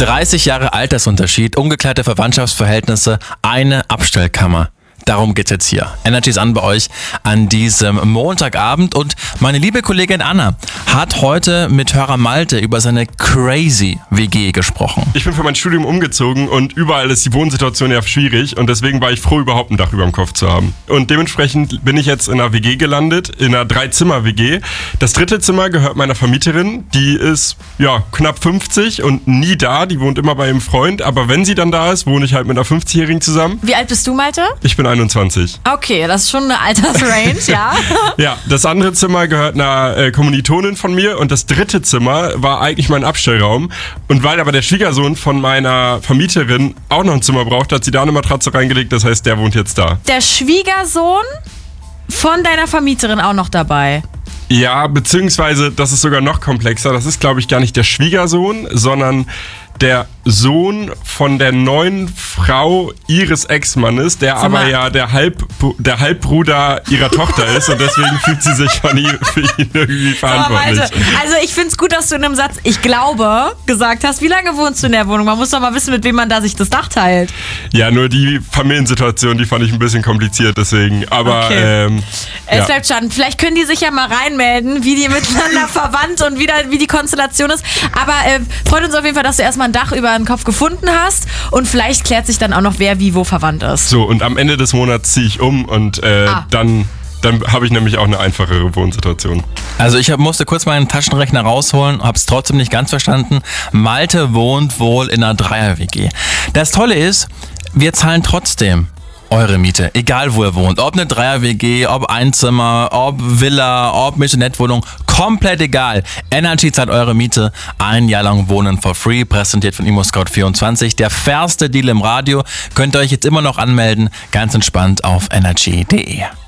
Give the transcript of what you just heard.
30 Jahre Altersunterschied, ungeklärte Verwandtschaftsverhältnisse, eine Abstellkammer. Darum geht's jetzt hier. Energy ist an bei euch an diesem Montagabend und meine liebe Kollegin Anna hat heute mit Hörer Malte über seine crazy WG gesprochen. Ich bin für mein Studium umgezogen und überall ist die Wohnsituation ja schwierig und deswegen war ich froh, überhaupt ein Dach über dem Kopf zu haben. Und dementsprechend bin ich jetzt in einer WG gelandet, in einer 3-Zimmer-WG. Das 3. Zimmer gehört meiner Vermieterin, die ist knapp 50 und nie da, die wohnt immer bei ihrem Freund, aber wenn sie dann da ist, wohne ich halt mit einer 50-Jährigen zusammen. Wie alt bist du, Malte? Ich bin 21. Okay, das ist schon eine Altersrange, ja. Ja, das andere Zimmer gehört einer Kommilitonin von mir und das 3. Zimmer war eigentlich mein Abstellraum. Und weil aber der Schwiegersohn von meiner Vermieterin auch noch ein Zimmer braucht, hat sie da eine Matratze reingelegt, das heißt, der wohnt jetzt da. Der Schwiegersohn von deiner Vermieterin auch noch dabei? Ja, beziehungsweise das ist sogar noch komplexer. Das ist, glaube ich, gar nicht der Schwiegersohn, sondern der Sohn von der neuen Frau ihres Ex-Mannes, der aber ja der Halbbruder ihrer Tochter ist und deswegen fühlt sie sich für ihn irgendwie verantwortlich. Also ich finde es gut, dass du in einem Satz, ich glaube, gesagt hast, wie lange wohnst du in der Wohnung? Man muss doch mal wissen, mit wem man da sich das Dach teilt. Ja, nur die Familiensituation, die fand ich ein bisschen kompliziert, deswegen. Aber okay. Es bleibt spannend. Vielleicht können die sich ja mal reinmelden, wie die miteinander verwandt und wie die Konstellation ist. Aber freut uns auf jeden Fall, dass du erstmal ein Dach über den Kopf gefunden hast und vielleicht klärt sich dann auch noch, wer wie wo verwandt ist. So, und am Ende des Monats ziehe ich um und dann habe ich nämlich auch eine einfachere Wohnsituation. Also ich musste kurz meinen Taschenrechner rausholen, habe es trotzdem nicht ganz verstanden. Malte wohnt wohl in einer 3er-WG. Das Tolle ist, wir zahlen trotzdem eure Miete, egal wo ihr wohnt. Ob eine 3er-WG, ob Einzimmer, ob Villa, ob Missionettwohnung, komplett egal. Energy zahlt eure Miete, ein Jahr lang wohnen for free, präsentiert von ImmoScout24. Der fairste Deal im Radio. Könnt ihr euch jetzt immer noch anmelden, ganz entspannt auf energy.de.